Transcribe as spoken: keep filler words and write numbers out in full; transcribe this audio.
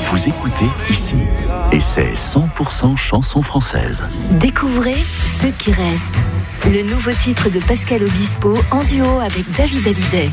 Vous écoutez ici, et c'est cent pour cent chanson française. Découvrez Ce qui reste, le nouveau titre de Pascal Obispo en duo avec David Hallyday.